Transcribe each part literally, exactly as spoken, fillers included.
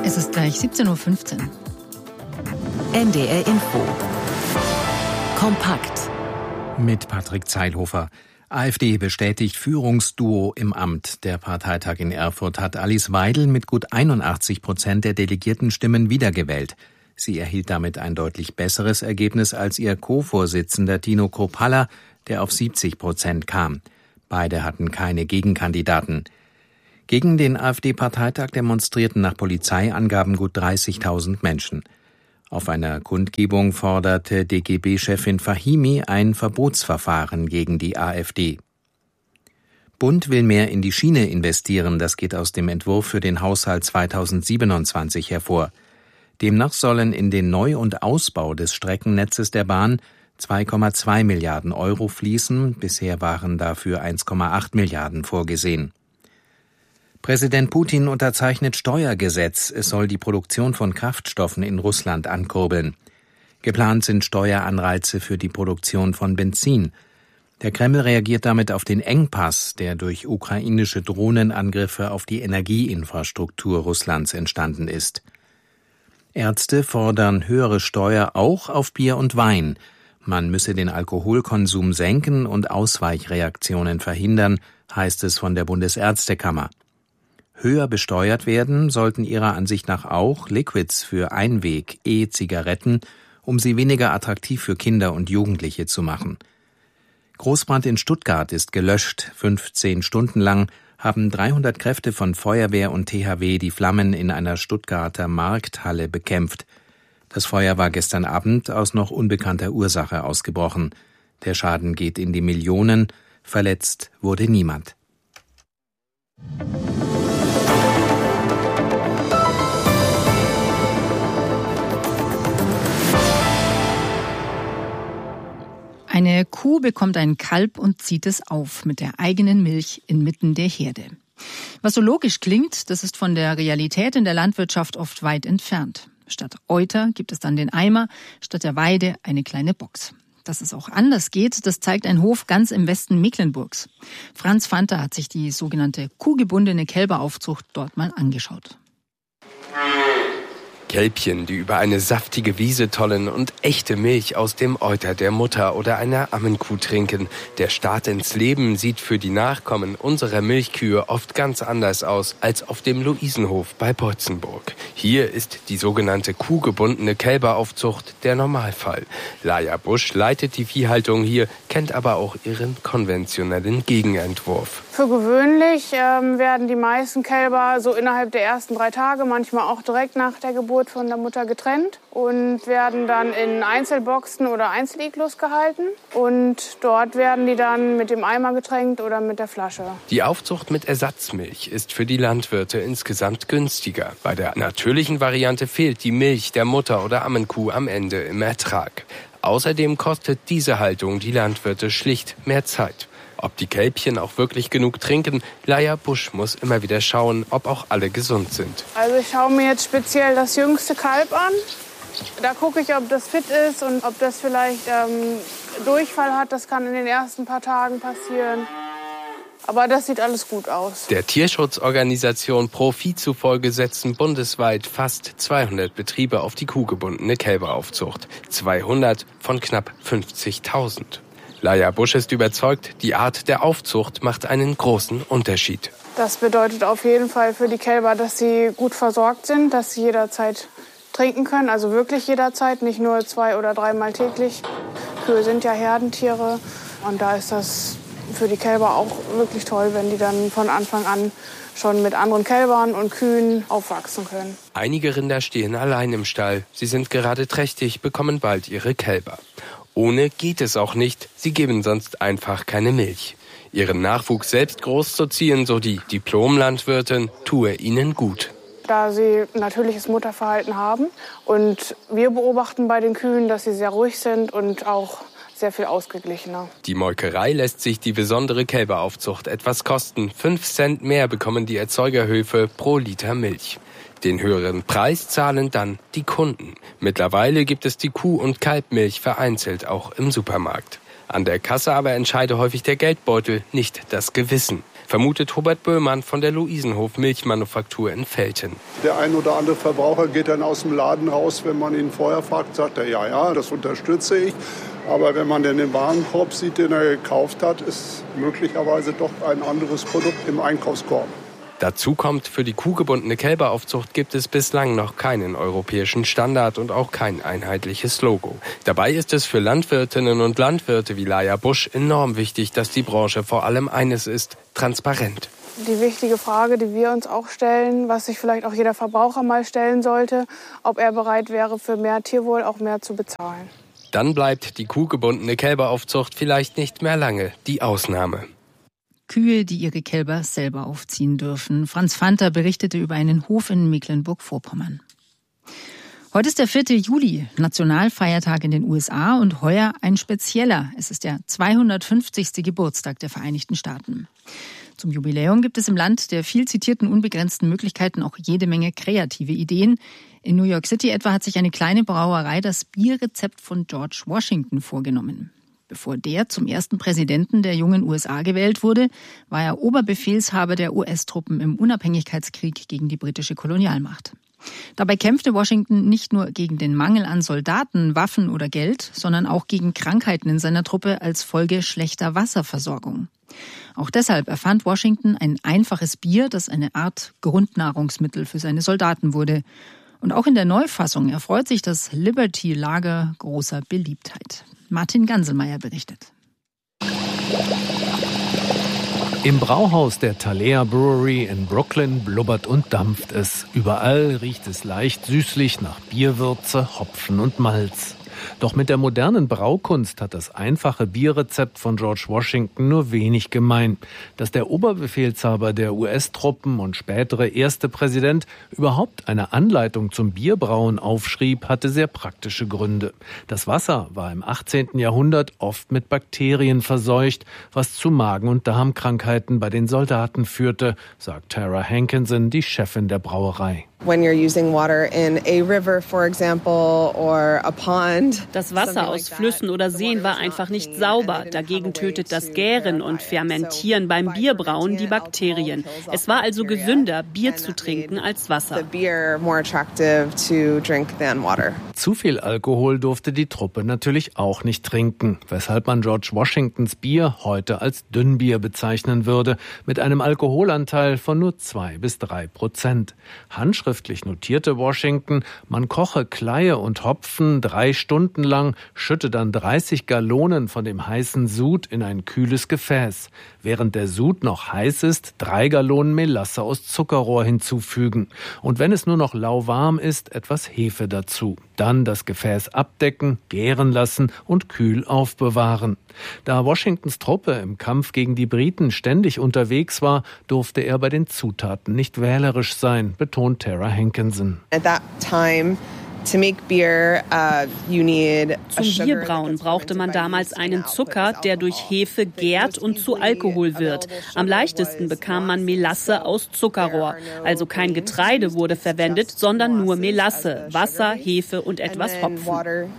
Es ist gleich siebzehn Uhr fünfzehn. N D R Info. Kompakt. Mit Patrick Zeilhofer. AfD bestätigt Führungsduo im Amt. Der Parteitag in Erfurt hat Alice Weidel mit gut einundachtzig Prozent der Delegiertenstimmen wiedergewählt. Sie erhielt damit ein deutlich besseres Ergebnis als ihr Co-Vorsitzender Tino Kruppalla, der auf siebzig Prozent kam. Beide hatten keine Gegenkandidaten. Gegen den AfD-Parteitag demonstrierten nach Polizeiangaben gut dreißigtausend Menschen. Auf einer Kundgebung forderte D G B-Chefin Fahimi ein Verbotsverfahren gegen die AfD. Bund will mehr in die Schiene investieren, das geht aus dem Entwurf für den Haushalt zweitausendsiebenundzwanzig hervor. Demnach sollen in den Neu- und Ausbau des Streckennetzes der Bahn zwei Komma zwei Milliarden Euro fließen, bisher waren dafür eins Komma acht Milliarden vorgesehen. Präsident Putin unterzeichnet Steuergesetz. Es soll die Produktion von Kraftstoffen in Russland ankurbeln. Geplant sind Steueranreize für die Produktion von Benzin. Der Kreml reagiert damit auf den Engpass, der durch ukrainische Drohnenangriffe auf die Energieinfrastruktur Russlands entstanden ist. Ärzte fordern höhere Steuer auch auf Bier und Wein. Man müsse den Alkoholkonsum senken und Ausweichreaktionen verhindern, heißt es von der Bundesärztekammer. Höher besteuert werden sollten ihrer Ansicht nach auch Liquids für Einweg, E-Zigaretten, um sie weniger attraktiv für Kinder und Jugendliche zu machen. Großbrand in Stuttgart ist gelöscht. fünfzehn Stunden lang haben dreihundert Kräfte von Feuerwehr und T H W die Flammen in einer Stuttgarter Markthalle bekämpft. Das Feuer war gestern Abend aus noch unbekannter Ursache ausgebrochen. Der Schaden geht in die Millionen, verletzt wurde niemand. Eine Kuh bekommt ein Kalb und zieht es auf mit der eigenen Milch inmitten der Herde. Was so logisch klingt, das ist von der Realität in der Landwirtschaft oft weit entfernt. Statt Euter gibt es dann den Eimer, statt der Weide eine kleine Box. Dass es auch anders geht, das zeigt ein Hof ganz im Westen Mecklenburgs. Franz Fanter hat sich die sogenannte kuhgebundene Kälberaufzucht dort mal angeschaut. Kälbchen, die über eine saftige Wiese tollen und echte Milch aus dem Euter der Mutter oder einer Ammenkuh trinken. Der Start ins Leben sieht für die Nachkommen unserer Milchkühe oft ganz anders aus als auf dem Luisenhof bei Beutzenburg. Hier ist die sogenannte kuhgebundene Kälberaufzucht der Normalfall. Laia Busch leitet die Viehhaltung hier, kennt aber auch ihren konventionellen Gegenentwurf. Für gewöhnlich ähm, werden die meisten Kälber so innerhalb der ersten drei Tage, manchmal auch direkt nach der Geburt, von der Mutter getrennt und werden dann in Einzelboxen oder Einzeliglos gehalten. Und dort werden die dann mit dem Eimer getränkt oder mit der Flasche. Die Aufzucht mit Ersatzmilch ist für die Landwirte insgesamt günstiger. Bei der natürlichen Variante fehlt die Milch der Mutter oder Ammenkuh am Ende im Ertrag. Außerdem kostet diese Haltung die Landwirte schlicht mehr Zeit. Ob die Kälbchen auch wirklich genug trinken, Laia Busch muss immer wieder schauen, ob auch alle gesund sind. Also ich schaue mir jetzt speziell das jüngste Kalb an. Da gucke ich, ob das fit ist und ob das vielleicht ähm, Durchfall hat. Das kann in den ersten paar Tagen passieren. Aber das sieht alles gut aus. Der Tierschutzorganisation Pro-Vieh zufolge setzen bundesweit fast zweihundert Betriebe auf die kuhgebundene Kälberaufzucht. zweihundert von knapp fünfzigtausend. Laia Busch ist überzeugt, die Art der Aufzucht macht einen großen Unterschied. Das bedeutet auf jeden Fall für die Kälber, dass sie gut versorgt sind, dass sie jederzeit trinken können, also wirklich jederzeit, nicht nur zwei- oder dreimal täglich. Kühe sind ja Herdentiere und da ist das für die Kälber auch wirklich toll, wenn die dann von Anfang an schon mit anderen Kälbern und Kühen aufwachsen können. Einige Rinder stehen allein im Stall. Sie sind gerade trächtig, bekommen bald ihre Kälber. Ohne geht es auch nicht, sie geben sonst einfach keine Milch. Ihren Nachwuchs selbst großzuziehen, so die Diplomlandwirtin, tue ihnen gut. Da sie natürliches Mutterverhalten haben und wir beobachten bei den Kühen, dass sie sehr ruhig sind und auch sehr viel ausgeglichener. Die Molkerei lässt sich die besondere Kälberaufzucht etwas kosten. Fünf Cent mehr bekommen die Erzeugerhöfe pro Liter Milch. Den höheren Preis zahlen dann die Kunden. Mittlerweile gibt es die Kuh- und Kalbmilch vereinzelt auch im Supermarkt. An der Kasse aber entscheide häufig der Geldbeutel, nicht das Gewissen. vermutet Hubert Böhmann von der Luisenhof Milchmanufaktur in Velten. Der ein oder andere Verbraucher geht dann aus dem Laden raus, wenn man ihn vorher fragt, sagt er, ja, ja, das unterstütze ich. Aber wenn man dann den Warenkorb sieht, den er gekauft hat, ist möglicherweise doch ein anderes Produkt im Einkaufskorb. Dazu kommt, für die kuhgebundene Kälberaufzucht gibt es bislang noch keinen europäischen Standard und auch kein einheitliches Logo. Dabei ist es für Landwirtinnen und Landwirte wie Laia Busch enorm wichtig, dass die Branche vor allem eines ist: transparent. Die wichtige Frage, die wir uns auch stellen, was sich vielleicht auch jeder Verbraucher mal stellen sollte, ob er bereit wäre, für mehr Tierwohl auch mehr zu bezahlen. Dann bleibt die kuhgebundene Kälberaufzucht vielleicht nicht mehr lange die Ausnahme. Kühe, die ihre Kälber selber aufziehen dürfen. Franz Fanter berichtete über einen Hof in Mecklenburg-Vorpommern. Heute ist der vierte Juli, Nationalfeiertag in den U S A und heuer ein spezieller. Es ist der zweihundertfünfzigste Geburtstag der Vereinigten Staaten. Zum Jubiläum gibt es im Land der viel zitierten unbegrenzten Möglichkeiten auch jede Menge kreative Ideen. In New York City etwa hat sich eine kleine Brauerei das Bierrezept von George Washington vorgenommen. Bevor der zum ersten Präsidenten der jungen U S A gewählt wurde, war er Oberbefehlshaber der U S-Truppen im Unabhängigkeitskrieg gegen die britische Kolonialmacht. Dabei kämpfte Washington nicht nur gegen den Mangel an Soldaten, Waffen oder Geld, sondern auch gegen Krankheiten in seiner Truppe als Folge schlechter Wasserversorgung. Auch deshalb erfand Washington ein einfaches Bier, das eine Art Grundnahrungsmittel für seine Soldaten wurde. Und auch in der Neufassung erfreut sich das Liberty Lager großer Beliebtheit. Martin Ganselmeier berichtet. Im Brauhaus der Thalia Brewery in Brooklyn blubbert und dampft es. Überall riecht es leicht süßlich nach Bierwürze, Hopfen und Malz. Doch mit der modernen Braukunst hat das einfache Bierrezept von George Washington nur wenig gemein. Dass der Oberbefehlshaber der U S-Truppen und spätere erste Präsident überhaupt eine Anleitung zum Bierbrauen aufschrieb, hatte sehr praktische Gründe. Das Wasser war im achtzehnten Jahrhundert oft mit Bakterien verseucht, was zu Magen- und Darmkrankheiten bei den Soldaten führte, sagt Tara Hankinson, die Chefin der Brauerei. When you're using water in a river, for example, or a pond. Das Wasser aus Flüssen oder Seen war einfach nicht sauber. Dagegen tötet das Gären und Fermentieren beim Bierbrauen die Bakterien. Es war also gesünder, Bier zu trinken als Wasser. Zu viel Alkohol durfte die Truppe natürlich auch nicht trinken, weshalb man George Washingtons Bier heute als Dünnbier bezeichnen würde, mit einem Alkoholanteil von nur zwei bis drei Prozent. Handschriftlich notierte Washington, man koche Kleie und Hopfen drei Stunden lang, schütte dann dreißig Gallonen von dem heißen Sud in ein kühles Gefäß. Während der Sud noch heiß ist, drei Gallonen Melasse aus Zuckerrohr hinzufügen. Und wenn es nur noch lauwarm ist, etwas Hefe dazu. Dann das Gefäß abdecken, gären lassen und kühl aufbewahren. Da Washingtons Truppe im Kampf gegen die Briten ständig unterwegs war, durfte er bei den Zutaten nicht wählerisch sein, betont Tara Hankinson. At that time, to make beer, uh, you need Zum Bierbrauen brauchte man damals einen Zucker, der durch Hefe gärt und zu Alkohol wird. Am leichtesten bekam man Melasse aus Zuckerrohr. Also kein Getreide wurde verwendet, sondern nur Melasse, Wasser, Hefe und etwas Hopfen.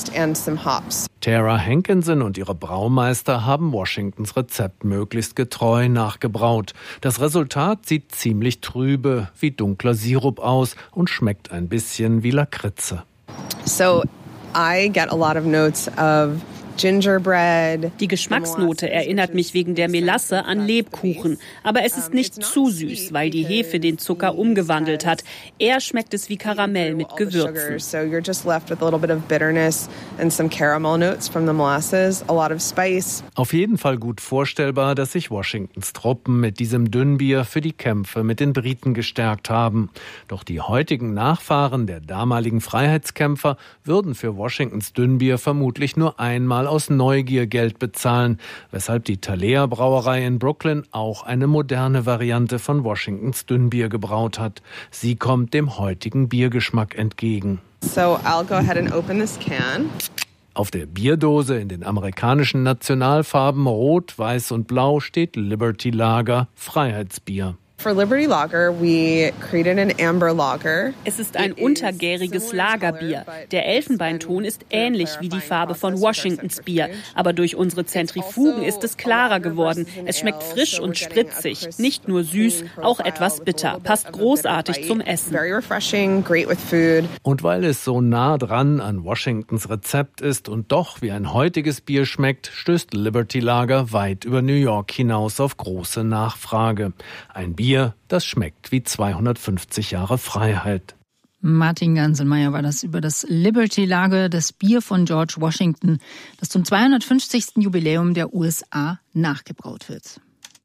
Tara Hankinson und ihre Braumeister haben Washingtons Rezept möglichst getreu nachgebraut. Das Resultat sieht ziemlich trübe, wie dunkler Sirup aus und schmeckt ein bisschen wie Lakritze. So I get a lot of notes of Gingerbread. Die Geschmacksnote erinnert mich wegen der Melasse an Lebkuchen. Aber es ist nicht zu süß, weil die Hefe den Zucker umgewandelt hat. Eher schmeckt es wie Karamell mit Gewürzen. So you're just left with a little bit of bitterness and some caramel notes from the molasses, a lot of spice. Auf jeden Fall gut vorstellbar, dass sich Washingtons Truppen mit diesem Dünnbier für die Kämpfe mit den Briten gestärkt haben. Doch die heutigen Nachfahren der damaligen Freiheitskämpfer würden für Washingtons Dünnbier vermutlich nur einmal aus Neugier Geld bezahlen, weshalb die Thalia Brauerei in Brooklyn auch eine moderne Variante von Washingtons Dünnbier gebraut hat. Sie kommt dem heutigen Biergeschmack entgegen. So I'll go ahead and open this can. Auf der Bierdose in den amerikanischen Nationalfarben Rot, Weiß und Blau steht Liberty Lager, Freiheitsbier. For Liberty Lager, we created an amber lager. Es ist ein untergäriges Lagerbier. Der Elfenbeinton ist ähnlich wie die Farbe von Washingtons Bier, aber durch unsere Zentrifugen ist es klarer geworden. Es schmeckt frisch und spritzig, nicht nur süß, auch etwas bitter. Passt großartig zum Essen. Und weil es so nah dran an Washingtons Rezept ist und doch wie ein heutiges Bier schmeckt, stößt Liberty Lager weit über New York hinaus auf große Nachfrage. Ein Bier, das schmeckt wie zweihundertfünfzig Jahre Freiheit. Martin Ganselmeier war das über das Liberty Lager, das Bier von George Washington, das zum zweihundertfünfzigsten Jubiläum der U S A nachgebraut wird.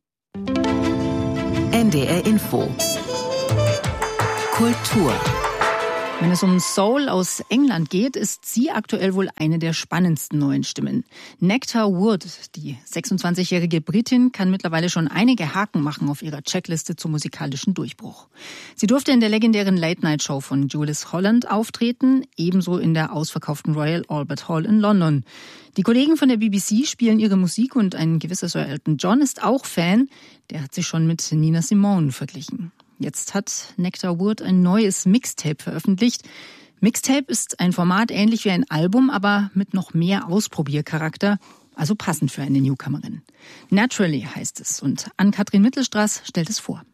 N D R Info. Kultur. Wenn es um Soul aus England geht, ist sie aktuell wohl eine der spannendsten neuen Stimmen. Nectar Wood, die sechsundzwanzigjährige Britin, kann mittlerweile schon einige Haken machen auf ihrer Checkliste zum musikalischen Durchbruch. Sie durfte in der legendären Late-Night-Show von Julius Holland auftreten, ebenso in der ausverkauften Royal Albert Hall in London. Die Kollegen von der B B C spielen ihre Musik und ein gewisser Sir Elton John ist auch Fan. Der hat sie schon mit Nina Simone verglichen. Jetzt hat Nectar Wood ein neues Mixtape veröffentlicht. Mixtape ist ein Format ähnlich wie ein Album, aber mit noch mehr Ausprobiercharakter, also passend für eine Newcomerin. Naturally heißt es und Ann-Kathrin Mittelstraß stellt es vor.